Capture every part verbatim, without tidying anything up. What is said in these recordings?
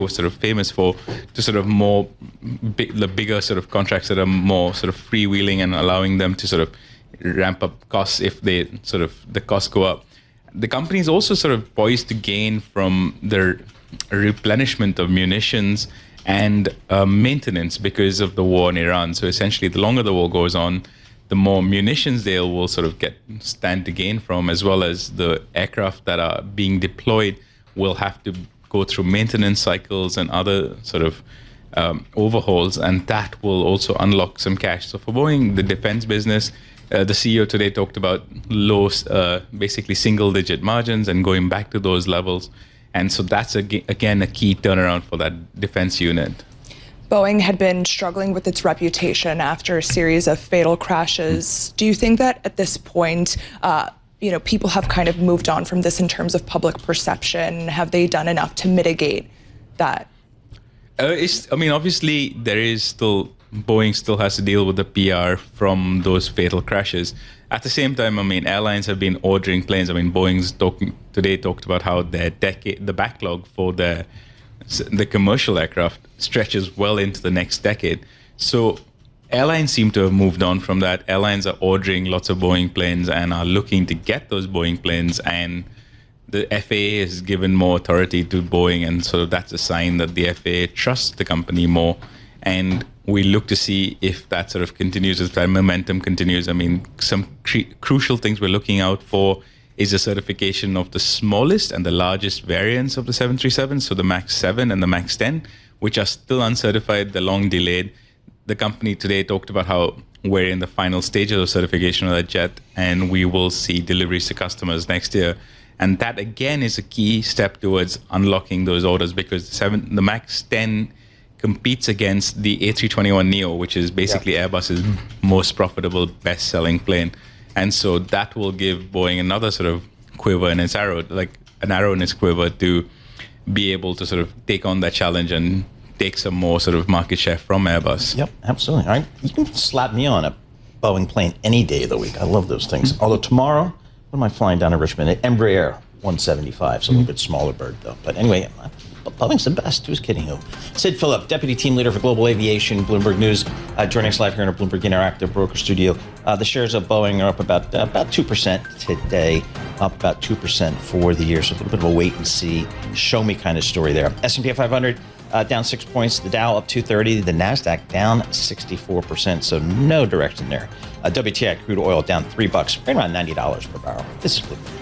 was sort of famous for, to sort of more big, the bigger sort of contracts that are more sort of freewheeling and allowing them to sort of ramp up costs if they sort of the costs go up. The company is also sort of poised to gain from their replenishment of munitions and uh, maintenance because of the war in Iran. So essentially, the longer the war goes on, the more munitions they will sort of get stand to gain from, as well as the aircraft that are being deployed will have to go through maintenance cycles and other sort of um, overhauls, and that will also unlock some cash. So for Boeing, the defense business, uh, the C E O today talked about low, uh, basically single-digit margins and going back to those levels. And so that's, a, again, a key turnaround for that defense unit. Boeing had been struggling with its reputation after a series of fatal crashes. Mm. Do you think that at this point, uh, you know, people have kind of moved on from this in terms of public perception? Have they done enough to mitigate that? Uh, it's, I mean, obviously, there is still, Boeing still has to deal with the P R from those fatal crashes. At the same time, I mean, airlines have been ordering planes. I mean, Boeing's talking today talked about how their decade, the backlog for their the commercial aircraft stretches well into the next decade. So airlines seem to have moved on from that. Airlines are ordering lots of Boeing planes and are looking to get those Boeing planes. And the F A A has given more authority to Boeing. And so that's a sign that the F A A trusts the company more. And we look to see if that sort of continues, if that momentum continues. I mean, some cre- crucial things we're looking out for is a certification of the smallest and the largest variants of the seven thirty-seven, so the MAX seven and the MAX ten, which are still uncertified, they're long delayed. The company today talked about how we're in the final stages of certification of that jet, and we will see deliveries to customers next year. And that, again, is a key step towards unlocking those orders, because the, seven, the MAX ten competes against the A three twenty-one neo, which is basically yeah. Airbus's most profitable, best-selling plane. And so that will give Boeing another sort of quiver in its arrow, like an arrow in its quiver, to be able to sort of take on that challenge and take some more sort of market share from Airbus. Yep, absolutely. All right. You can slap me on a Boeing plane any day of the week. I love those things. Although tomorrow, what am I flying down to Richmond? An Embraer one seventy-five, so a little bit smaller bird, though. But anyway, Boeing's the best. Who's kidding who? Sid Phillip, Deputy Team Leader for Global Aviation, Bloomberg News, uh, joining us live here in our Bloomberg Interactive Broker Studio. Uh, the shares of Boeing are up about uh, about two percent today, up about two percent for the year. So a little bit of a wait and see, show me kind of story there. S and P five hundred uh, down six points. The Dow up two thirty. The NASDAQ down sixty-four percent. So no direction there. Uh, W T I crude oil down three bucks, right around ninety dollars per barrel. This is Bloomberg.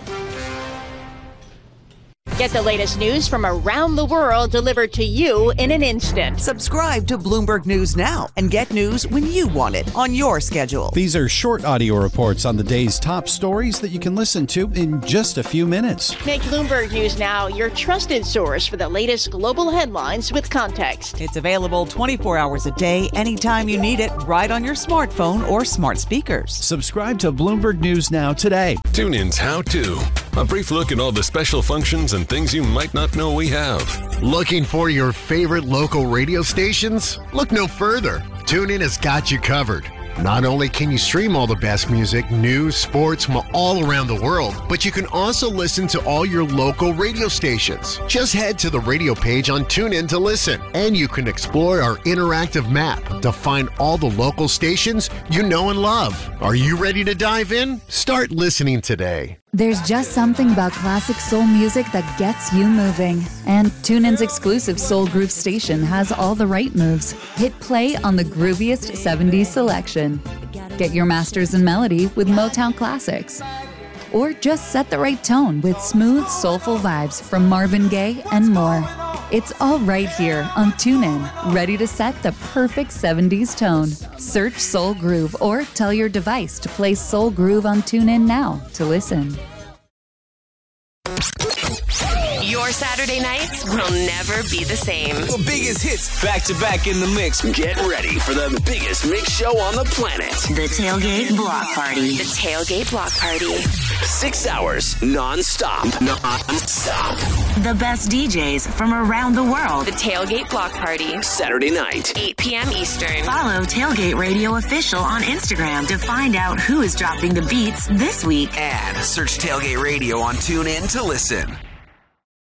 Get the latest news from around the world delivered to you in an instant. Subscribe to Bloomberg News now and get news when you want it on your schedule. These are short audio reports on the day's top stories that you can listen to in just a few minutes. Make Bloomberg News Now your trusted source for the latest global headlines with context. It's available twenty-four hours a day, anytime you need it, right on your smartphone or smart speakers. Subscribe to Bloomberg News Now today. TuneIn's How To. A brief look at all the special functions and things you might not know we have. Looking for your favorite local radio stations? Look no further. TuneIn has got you covered. Not only can you stream all the best music, news, sports from all around the world, but you can also listen to all your local radio stations. Just head to the radio page on TuneIn to listen, and you can explore our interactive map to find all the local stations you know and love. Are you ready to dive in? Start listening today. There's just something about classic soul music that gets you moving. And TuneIn's exclusive Soul Groove station has all the right moves. Hit play on the grooviest seventies selection. Get your masters in melody with Motown classics. Or just set the right tone with smooth, soulful vibes from Marvin Gaye and more. It's all right here on TuneIn, ready to set the perfect seventies tone. Search Soul Groove or tell your device to play Soul Groove on TuneIn now to listen. Your Saturday nights will never be the same. The biggest hits back to back in the mix. Get ready for the biggest mix show on the planet. The Tailgate Block Party. The Tailgate Block Party. Six hours non-stop. Non-stop. The best D Js from around the world. The Tailgate Block Party. Saturday night. eight p.m. Eastern. Follow Tailgate Radio Official on Instagram to find out who is dropping the beats this week. And search Tailgate Radio on TuneIn to listen.